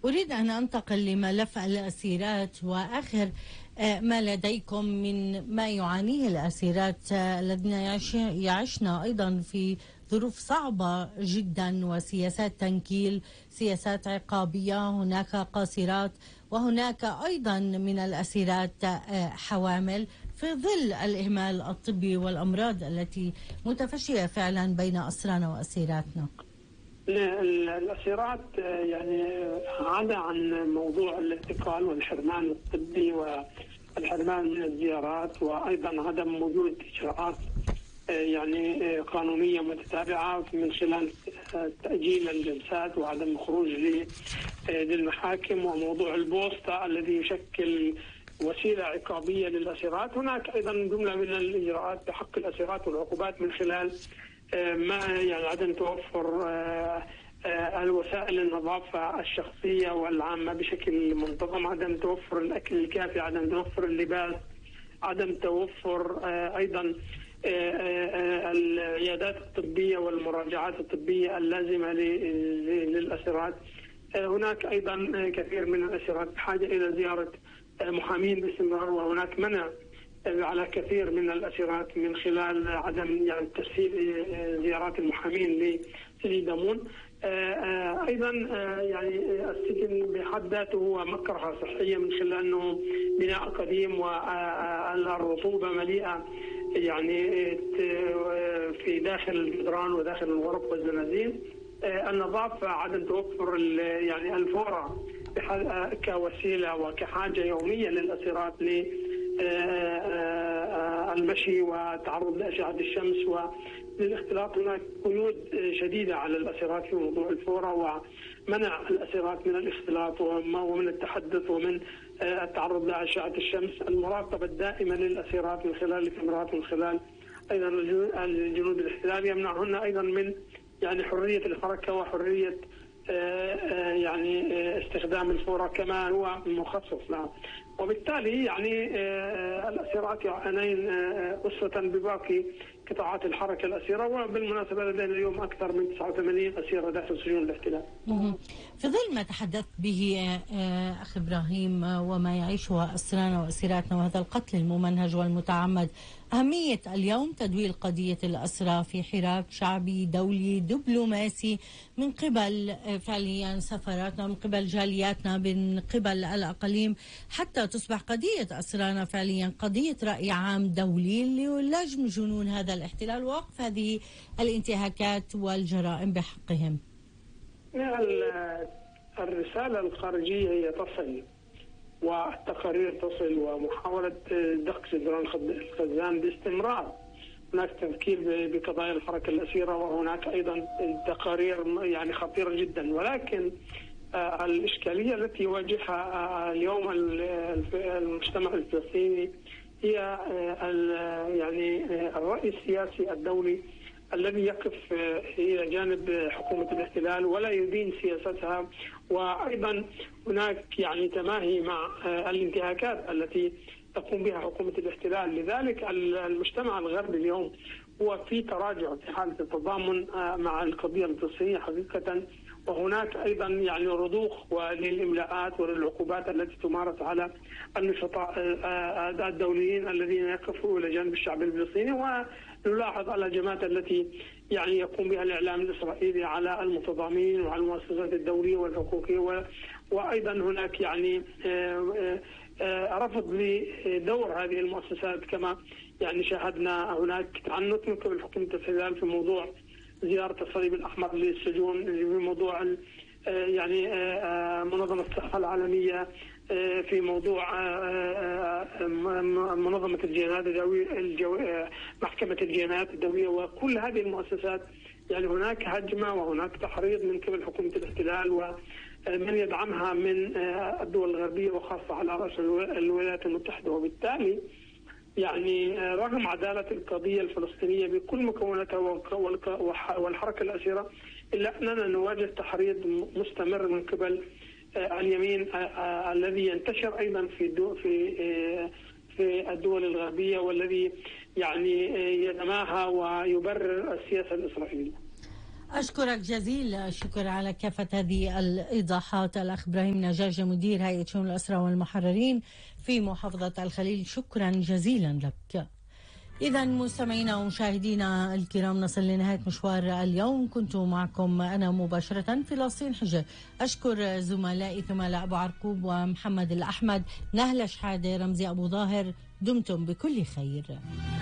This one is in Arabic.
أريد أن أنتقل لملف الأسيرات وآخر ما لديكم من ما يعانيه الأسيرات الذين يعشن أيضا في ظروف صعبة جدا وسياسات تنكيل، سياسات عقابية. هناك قاصرات وهناك أيضا من الأسيرات حوامل في ظل الإهمال الطبي والأمراض التي متفشية فعلا بين أسرانا وأسيراتنا. الأسيرات يعني عدا عن موضوع الانتقال والحرمان الطبي والحرمان من الزيارات، وأيضا عدم وجود إجراءات يعني قانونية متتابعة من خلال تأجيل الجلسات وعدم الخروج للمحاكم، وموضوع البوسطة الذي يشكل وسيلة عقابية للأسيرات. هناك أيضا جملة من الإجراءات بحق الأسيرات والعقوبات من خلال ما يعني عدم توفر الوسائل النظافة الشخصية والعامة بشكل منتظم، عدم توفر الأكل الكافي، عدم توفر اللباس، عدم توفر أيضا العيادات الطبية والمراجعات الطبية اللازمة للأسيرات. هناك أيضا كثير من الأسيرات بحاجة إلى زيارة محامين باستمرار، وهناك منع على كثير من الأسيرات من خلال عدم يعني تسهيل زيارات المحامين لسجن دمون. أيضا يعني السجن بحد ذاته هو مكرهة صحية من خلال أنه بناء قديم والرطوبة مليئة يعني في داخل الجدران وداخل الغرف والزنازين. النظافة، عدم توفر يعني الفورة كوسيلة وكحاجة يومية للأسيرات للمشي والتعرض لأشعة الشمس وللاختلاط. هناك قيود شديدة على الأسيرات في موضوع الفورة ومنع الأسيرات من الاختلاط ومن التحدث ومن التعرض لأشعة الشمس. المراقبة الدائمة للأسيرات من خلال الكاميرات، من خلال أيضا الجنود الاحتلال، يمنعهن أيضا من يعني حرية الحركة وحرية يعني استخدام الفورة كما هو مخصص لها. وبالتالي يعني الأسيرات يعانين أسوة بباقي قطاعات الحركة الأسيرة. وبالمناسبة لدينا اليوم أكثر من 89 أسيرة داخل سجون الاحتلال. في ظل ما تحدثت به أخي إبراهيم وما يعيشه أسرانا وأسيراتنا وهذا القتل الممنهج والمتعمد، أهمية اليوم تدوير قضية الأسرى في حراك شعبي دولي دبلوماسي من قبل فعليا سفاراتنا، من قبل جالياتنا، من قبل الأقاليم، حتى تصبح قضية أسرانا فعليا قضية رأي عام دولي للجم جنون هذا الاحتلال ووقف هذه الانتهاكات والجرائم بحقهم. الرسالة الخارجية هي تصل والتقارير تصل ومحاولة دق جدران الخزان باستمرار. هناك تذكير بقضايا الحركة الأسيرة وهناك أيضا تقارير يعني خطيرة جدا، ولكن الإشكالية التي يواجهها اليوم المجتمع الفلسطيني هي يعني الرأي السياسي الدولي الذي يقف إلى جانب حكومة الاحتلال ولا يدين سياستها، وأيضا هناك يعني تماهي مع الانتهاكات التي تقوم بها حكومة الاحتلال. لذلك المجتمع الغربي اليوم هو في تراجع في حالة التضامن مع القضية الفلسطينية حقيقة، وهناك أيضا يعني رضوخ وللإملاءات وللعقوبات التي تمارس على النشطاء الدوليين الذين يقفوا إلى جانب الشعب الفلسطيني. ونلاحظ الهجمات التي يعني يقوم بها الإعلام الإسرائيلي على المتضامنين وعلى المؤسسات الدولية والحقوقية، وأيضا هناك يعني رفض لدور هذه المؤسسات، كما يعني شاهدنا هناك تعنت من قبل حكومة الاحتلال في موضوع زيارة الصليب الأحمر للسجون، في موضوع يعني منظمة الصحة العالمية، في موضوع منظمة الجنايات الدولية، محكمة الجنايات الدولية، وكل هذه المؤسسات يعني هناك هجمة وهناك تحريض من قبل حكومة الاحتلال ومن يدعمها من الدول الغربية وخاصة على رأس الولايات المتحدة. وبالتالي يعني رغم عدالة القضية الفلسطينية بكل مكوناتها والحركة الأسيرة، إلا أننا نواجه تحريض مستمر من قبل اليمين الذي ينتشر أيضا في الدول الغربية والذي يعني يتماهى ويبرر السياسة الإسرائيلية. أشكرك جزيل الشكر على كافة هذه الإيضاحات. الأخ إبراهيم نجاجة مدير هيئة شؤون الأسرى والمحررين في محافظة الخليل، شكرا جزيلا لك. إذا مستمعينا ومشاهدينا الكرام، نصل لنهاية مشوار اليوم. كنت معكم أنا مباشرة فلسطين حجة. أشكر زملائي ثملاء أبو عرقوب ومحمد الأحمد، نهلة شحادة، رمزي أبو ظاهر. دمتم بكل خير.